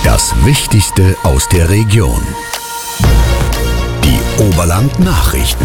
Das Wichtigste aus der Region. Die Oberland-Nachrichten.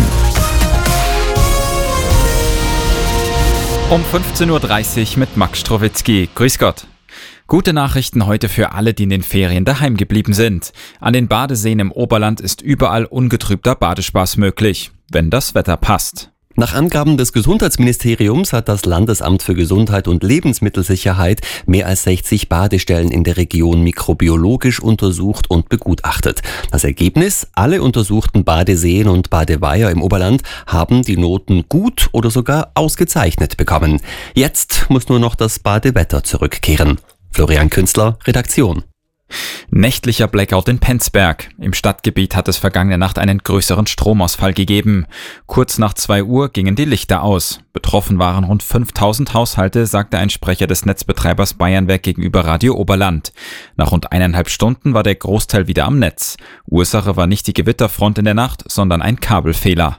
Um 15.30 Uhr mit Max Strowitzki. Grüß Gott. Gute Nachrichten heute für alle, die in den Ferien daheim geblieben sind. An den Badeseen im Oberland ist überall ungetrübter Badespaß möglich, wenn das Wetter passt. Nach Angaben des Gesundheitsministeriums hat das Landesamt für Gesundheit und Lebensmittelsicherheit mehr als 60 Badestellen in der Region mikrobiologisch untersucht und begutachtet. Das Ergebnis: Alle untersuchten Badeseen und Badeweiher im Oberland haben die Noten gut oder sogar ausgezeichnet bekommen. Jetzt muss nur noch das Badewetter zurückkehren. Florian Künstler, Redaktion. Nächtlicher Blackout in Penzberg. Im Stadtgebiet hat es vergangene Nacht einen größeren Stromausfall gegeben. Kurz nach 2 Uhr gingen die Lichter aus. Betroffen waren rund 5000 Haushalte, sagte ein Sprecher des Netzbetreibers Bayernwerk gegenüber Radio Oberland. Nach rund 1,5 Stunden war der Großteil wieder am Netz. Ursache war nicht die Gewitterfront in der Nacht, sondern ein Kabelfehler.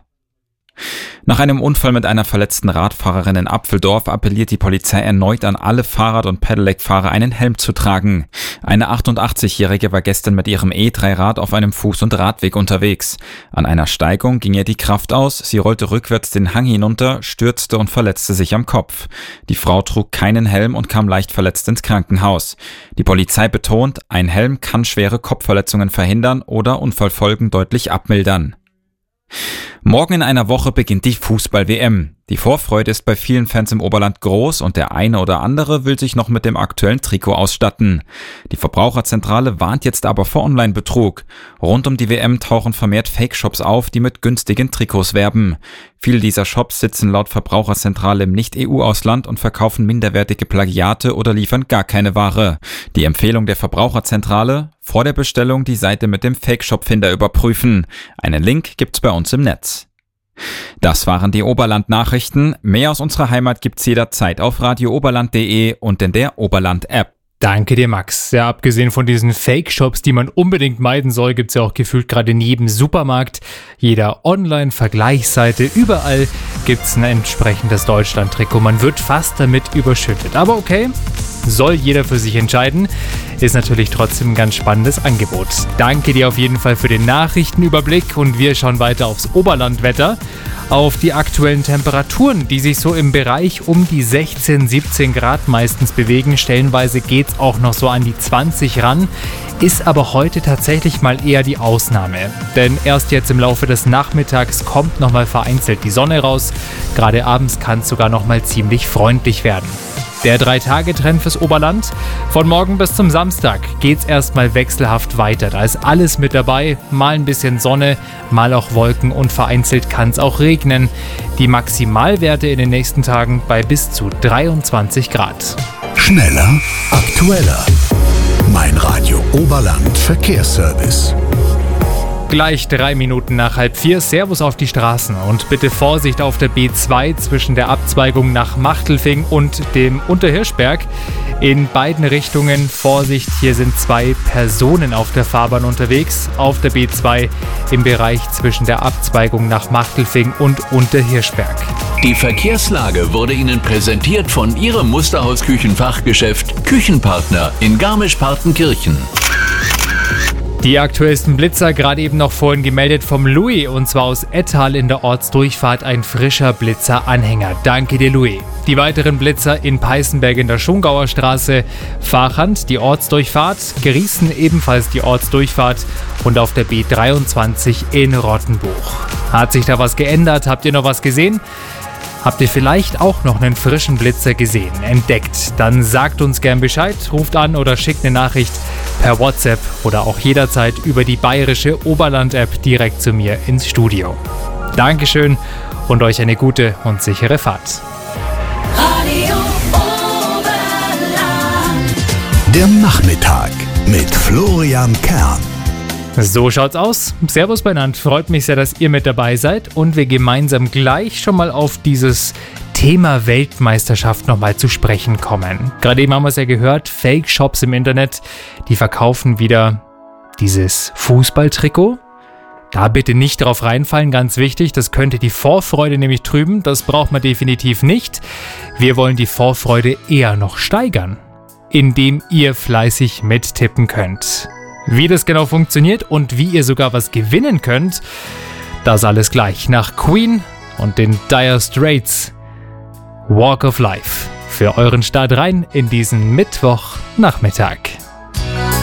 Nach einem Unfall mit einer verletzten Radfahrerin in Apfeldorf appelliert die Polizei erneut an alle Fahrrad- und Pedelec-Fahrer, einen Helm zu tragen. Eine 88-Jährige war gestern mit ihrem E3-Rad auf einem Fuß- und Radweg unterwegs. An einer Steigung ging ihr die Kraft aus, sie rollte rückwärts den Hang hinunter, stürzte und verletzte sich am Kopf. Die Frau trug keinen Helm und kam leicht verletzt ins Krankenhaus. Die Polizei betont, ein Helm kann schwere Kopfverletzungen verhindern oder Unfallfolgen deutlich abmildern. Morgen in einer Woche beginnt die Fußball-WM. Die Vorfreude ist bei vielen Fans im Oberland groß und der eine oder andere will sich noch mit dem aktuellen Trikot ausstatten. Die Verbraucherzentrale warnt jetzt aber vor Online-Betrug. Rund um die WM tauchen vermehrt Fake-Shops auf, die mit günstigen Trikots werben. Viele dieser Shops sitzen laut Verbraucherzentrale im Nicht-EU-Ausland und verkaufen minderwertige Plagiate oder liefern gar keine Ware. Die Empfehlung der Verbraucherzentrale: vor der Bestellung die Seite mit dem Fake-Shop-Finder überprüfen. Einen Link gibt's bei uns im Netz. Das waren die Oberland-Nachrichten. Mehr aus unserer Heimat gibt's jederzeit auf radiooberland.de und in der Oberland-App. Danke dir, Max. Ja, abgesehen von diesen Fake-Shops, die man unbedingt meiden soll, gibt's ja auch gefühlt gerade in jedem Supermarkt, jeder Online-Vergleichsseite, überall gibt's ein entsprechendes Deutschland-Trikot. Man wird fast damit überschüttet. Aber okay, soll jeder für sich entscheiden. Ist natürlich trotzdem ein ganz spannendes Angebot. Danke dir auf jeden Fall für den Nachrichtenüberblick und wir schauen weiter aufs Oberlandwetter, auf die aktuellen Temperaturen, die sich so im Bereich um die 16, 17 Grad meistens bewegen. Stellenweise geht's auch noch so an die 20 ran, ist aber heute tatsächlich mal eher die Ausnahme. Denn erst jetzt im Laufe des Nachmittags kommt nochmal vereinzelt die Sonne raus. Gerade abends kann es sogar nochmal ziemlich freundlich werden. Der 3-Tage-Trend fürs Oberland: Von morgen bis zum Samstag geht's erstmal wechselhaft weiter. Da ist alles mit dabei, mal ein bisschen Sonne, mal auch Wolken und vereinzelt kann es auch regnen. Die Maximalwerte in den nächsten Tagen bei bis zu 23 Grad. Schneller, aktueller. Mein Radio Oberland Verkehrsservice. Gleich 3 Minuten nach 3:30. Servus auf die Straßen und bitte Vorsicht auf der B2 zwischen der Abzweigung nach Machtelfing und dem Unterhirschberg. In beiden Richtungen Vorsicht, hier sind 2 Personen auf der Fahrbahn unterwegs. Auf der B2 im Bereich zwischen der Abzweigung nach Machtelfing und Unterhirschberg. Die Verkehrslage wurde Ihnen präsentiert von Ihrem Musterhaus-Küchenfachgeschäft Küchenpartner in Garmisch-Partenkirchen. Die aktuellsten Blitzer gerade eben noch vorhin gemeldet vom Louis, und zwar aus Ettal in der Ortsdurchfahrt ein frischer Blitzer-Anhänger. Danke dir, Louis. Die weiteren Blitzer in Peißenberg in der Schongauer Straße, Fahrhand die Ortsdurchfahrt, Griesen ebenfalls die Ortsdurchfahrt und auf der B23 in Rottenbuch. Hat sich da was geändert? Habt ihr noch was gesehen? Habt ihr vielleicht auch noch einen frischen Blitzer gesehen, entdeckt? Dann sagt uns gern Bescheid, ruft an oder schickt eine Nachricht per WhatsApp oder auch jederzeit über die bayerische Oberland-App direkt zu mir ins Studio. Dankeschön und euch eine gute und sichere Fahrt. Radio Oberland. Der Nachmittag mit Florian Kern. So schaut's aus. Servus beieinander. Freut mich sehr, dass ihr mit dabei seid und wir gemeinsam gleich schon mal auf dieses Thema Weltmeisterschaft nochmal zu sprechen kommen. Gerade eben haben wir es ja gehört, Fake-Shops im Internet, die verkaufen wieder dieses Fußballtrikot. Da bitte nicht drauf reinfallen, ganz wichtig, das könnte die Vorfreude nämlich trüben, das braucht man definitiv nicht. Wir wollen die Vorfreude eher noch steigern. indem ihr fleißig mittippen könnt. Wie das genau funktioniert und wie ihr sogar was gewinnen könnt, das alles gleich nach Queen und den Dire Straits. Walk of Life für euren Start rein in diesen Mittwochnachmittag.